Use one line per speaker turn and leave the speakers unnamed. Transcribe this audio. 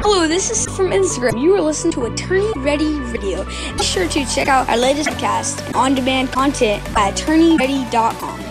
Hello, this is from Instagram. You are listening to Attorney Ready Radio. Be sure to check out our latest podcast and on-demand content at attorneyready.com.